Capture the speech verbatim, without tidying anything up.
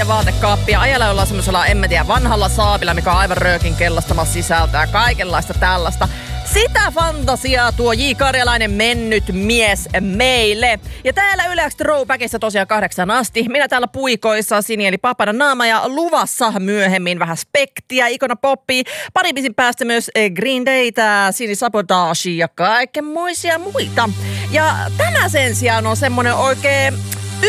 vaatekaappia. Ajalla ollaan semmoisella, en mä tiedä, vanhalla saapilla, mikä on aivan röökin kellostama sisältää kaikenlaista tällaista. Sitä fantasiaa tuo J. Karjalainen mennyt mies meille. Ja täällä Yle Throwbackissa tosiaan kahdeksan asti. Minä täällä puikoissa, Sinieli Papana naama ja luvassa myöhemmin vähän spektiä, ikona poppia. Pari biisin päästä myös Green Daytä, Sini Sabotage ja kaikenmoisia muita. Ja tämä sen sijaan on semmonen oikein